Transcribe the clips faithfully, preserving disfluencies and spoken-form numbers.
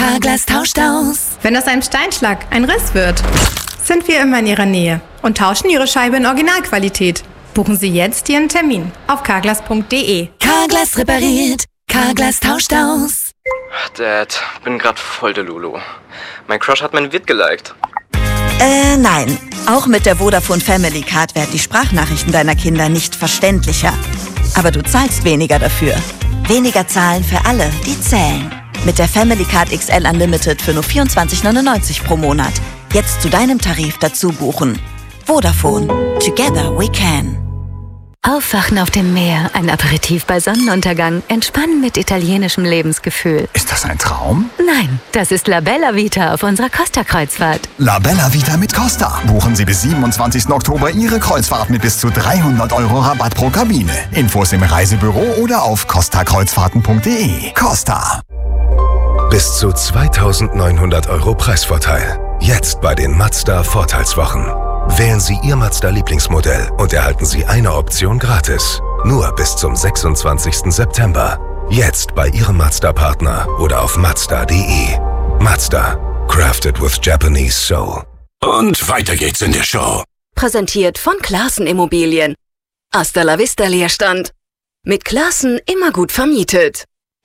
Carglass tauscht aus. Wenn aus einem Steinschlag ein Riss wird, sind wir immer in Ihrer Nähe und tauschen Ihre Scheibe in Originalqualität. Buchen Sie jetzt Ihren Termin auf carglass punkt de. Carglass repariert, Carglass tauscht aus. Dad, bin grad voll der Lulu. Mein Crush hat mein Vid geliked. Äh, nein. Auch mit der Vodafone Family Card werden die Sprachnachrichten deiner Kinder nicht verständlicher. Aber du zahlst weniger dafür. Weniger zahlen für alle, die zählen. Mit der Family Card X L Unlimited für nur vierundzwanzig neunundneunzig pro Monat. Jetzt zu deinem Tarif dazu buchen. Vodafone. Together we can. Aufwachen auf dem Meer, ein Aperitif bei Sonnenuntergang, entspannen mit italienischem Lebensgefühl. Ist das ein Traum? Nein, das ist La Bella Vita auf unserer Costa-Kreuzfahrt. La Bella Vita mit Costa. Buchen Sie bis siebenundzwanzigsten Oktober Ihre Kreuzfahrt mit bis zu dreihundert Euro Rabatt pro Kabine. Infos im Reisebüro oder auf costa kreuzfahrten punkt de. Costa. Bis zu zweitausendneunhundert Euro Preisvorteil. Jetzt bei den Mazda Vorteilswochen. Wählen Sie Ihr Mazda-Lieblingsmodell und erhalten Sie eine Option gratis. Nur bis zum sechsundzwanzigsten September. Jetzt bei Ihrem Mazda-Partner oder auf mazda punkt de. Mazda. Crafted with Japanese Soul. Und weiter geht's in der Show. Präsentiert von Classen Immobilien. Hasta la vista Leerstand. Mit Classen immer gut vermietet.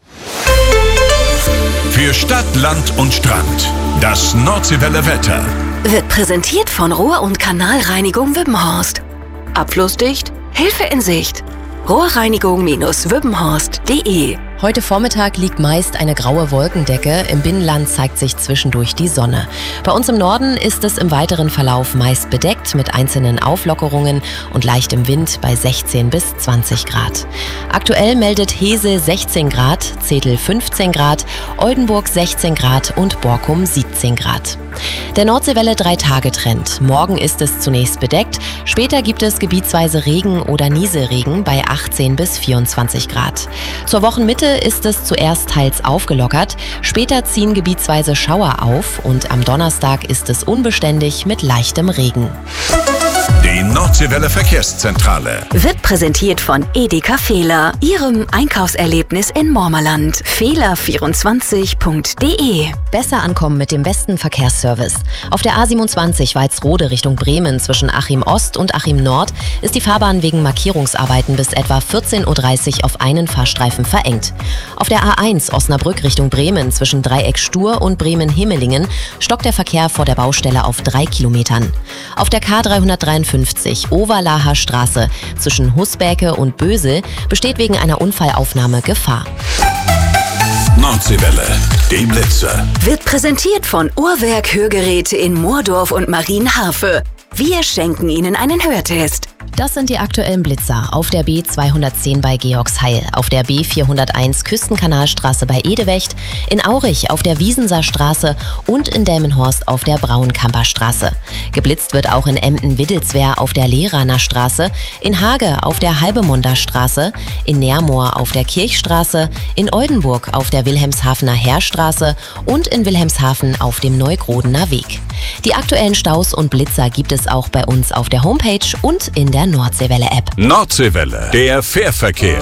Für Stadt, Land und Strand. Das Nordseewelle Wetter. Wird präsentiert von Rohr- und Kanalreinigung Wippenhorst. Abflussdicht, Hilfe in Sicht. rohrreinigung Bindestrich wippenhorst punkt de. Heute Vormittag liegt meist eine graue Wolkendecke. Im Binnenland zeigt sich zwischendurch die Sonne. Bei uns im Norden ist es im weiteren Verlauf meist bedeckt mit einzelnen Auflockerungen und leichtem Wind bei sechzehn bis zwanzig Grad. Aktuell meldet Hesel sechzehn Grad, Zetel fünfzehn Grad, Oldenburg sechzehn Grad und Borkum siebzehn Grad. Der Nordseewelle drei-Tage-Trend. Morgen ist es zunächst bedeckt, später gibt es gebietsweise Regen oder Nieselregen bei achtzehn bis vierundzwanzig Grad. Zur Wochenmitte ist es zuerst teils aufgelockert, später ziehen gebietsweise Schauer auf und am Donnerstag ist es unbeständig mit leichtem Regen. Die Nordseewelle Verkehrszentrale Wird präsentiert von Edeka Fehler, Ihrem Einkaufserlebnis in Mormerland. fehler vierundzwanzig punkt de. Besser ankommen mit dem besten Verkehrsservice. Auf der A siebenundzwanzig Walsrode Richtung Bremen zwischen Achim Ost und Achim Nord ist die Fahrbahn wegen Markierungsarbeiten bis etwa vierzehn Uhr dreißig auf einen Fahrstreifen verengt. Auf der A eins Osnabrück Richtung Bremen zwischen Dreieck Stur und Bremen-Himmelingen stockt der Verkehr vor der Baustelle auf drei Kilometern. Auf der K dreihundertdreiundfünfzig Overlaher Straße zwischen Husbäke und Bösel besteht wegen einer Unfallaufnahme Gefahr. Nordseewelle, die Blitzer. Wird präsentiert von Uhrwerk Hörgeräte in Moordorf und Marienharfe. Wir schenken Ihnen einen Hörtest. Das sind die aktuellen Blitzer auf der B zweihundertzehn bei Georgsheil, auf der B vierhunderteins Küstenkanalstraße bei Edewecht, in Aurich auf der Wiesenser Straße und in Delmenhorst auf der Braunkamper Straße. Geblitzt wird auch in Emden-Widdelswehr auf der Lehraner Straße, in Hage auf der Halbemunder Straße, in Nermoor auf der Kirchstraße, in Oldenburg auf der Wilhelmshavener Heerstraße und in Wilhelmshaven auf dem Neugrodener Weg. Die aktuellen Staus und Blitzer gibt es auch bei uns auf der Homepage und in der Nordseewelle-App. Nordseewelle, der Fährverkehr.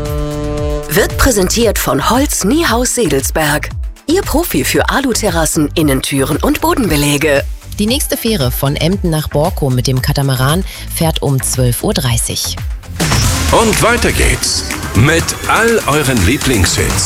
Wird präsentiert von Holz Niehaus Sedelsberg. Ihr Profi für Aluterrassen, Innentüren und Bodenbeläge. Die nächste Fähre von Emden nach Borkum mit dem Katamaran fährt um zwölf Uhr dreißig. Und weiter geht's mit all euren Lieblingshits.